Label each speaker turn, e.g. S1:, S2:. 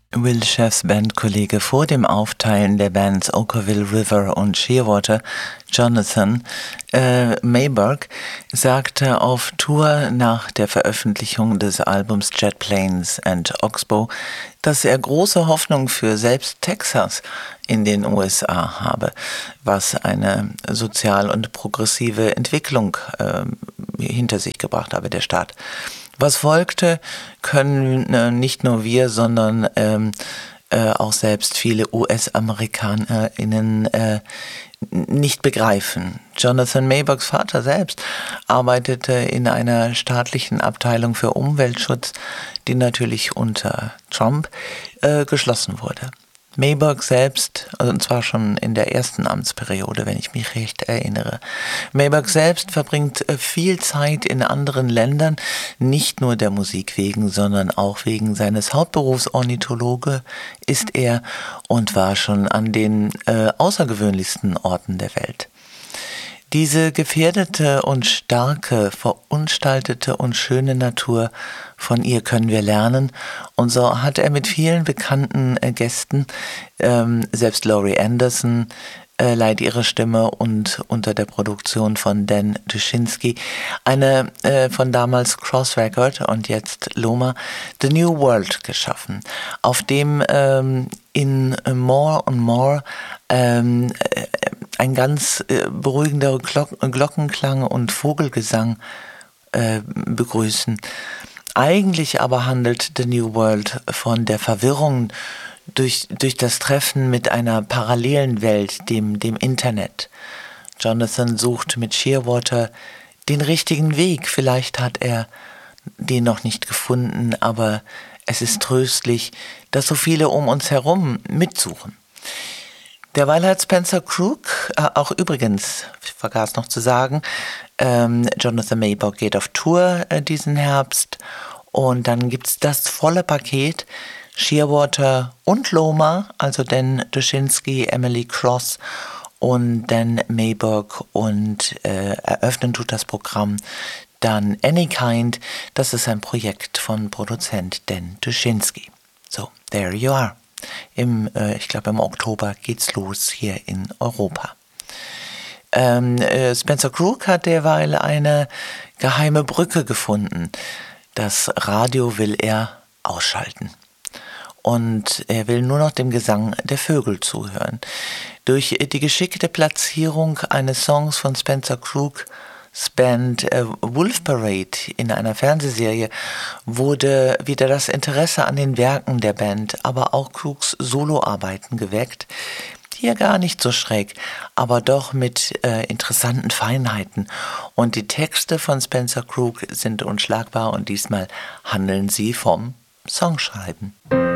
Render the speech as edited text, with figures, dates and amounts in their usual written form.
S1: Will Sheffs Bandkollege vor dem Aufteilen der Bands Okkervil River und Shearwater, Jonathan Mayberg, sagte auf Tour nach der Veröffentlichung des Albums Jet Planes and Oxbow, dass er große Hoffnung für selbst Texas in den USA habe, was eine sozial und progressive Entwicklung hinter sich gebracht habe, der Staat. Was folgte, können nicht nur wir, sondern auch selbst viele US-AmerikanerInnen nicht begreifen. Jonathan Maybergs Vater selbst arbeitete in einer staatlichen Abteilung für Umweltschutz, die natürlich unter Trump geschlossen wurde. Mayberg selbst, also und zwar schon in der ersten Amtsperiode, wenn ich mich recht erinnere. Mayberg selbst verbringt viel Zeit in anderen Ländern, nicht nur der Musik wegen, sondern auch wegen seines Hauptberufs. Ornithologe ist er und war schon an den außergewöhnlichsten Orten der Welt. Diese gefährdete und starke, verunstaltete und schöne Natur, von ihr können wir lernen. Und so hat er mit vielen bekannten Gästen, selbst Laurie Anderson leiht ihre Stimme und unter der Produktion von Dan Duschinski, eine von damals Cross Record und jetzt Loma, The New World geschaffen, auf dem in More and More ein ganz beruhigender Glockenklang und Vogelgesang begrüßen. Eigentlich aber handelt The New World von der Verwirrung durch das Treffen mit einer parallelen Welt, dem Internet. Jonathan sucht mit Shearwater den richtigen Weg. Vielleicht hat er den noch nicht gefunden, aber es ist tröstlich, dass so viele um uns herum mitsuchen. Derweil hat Spencer Crook, auch übrigens, ich vergaß noch zu sagen, Jonathan Mayberg geht auf Tour diesen Herbst und dann gibt's das volle Paket, Shearwater und Loma, also Dan Duschinski, Emily Cross und Dan Mayberg und eröffnen tut das Programm dann Anykind, das ist ein Projekt von Produzent Dan Duschinski. So, there you are. Ich glaube im Oktober geht's los hier in Europa. Spencer Crook hat derweil eine geheime Brücke gefunden. Das Radio will er ausschalten. Und er will nur noch dem Gesang der Vögel zuhören. Durch die geschickte Platzierung eines Songs von Spencer Crook Band Wolf Parade in einer Fernsehserie wurde wieder das Interesse an den Werken der Band, aber auch Crooks Soloarbeiten geweckt, die ja gar nicht so schräg, aber doch mit interessanten Feinheiten. Und die Texte von Spencer Crook sind unschlagbar und diesmal handeln sie vom Songschreiben.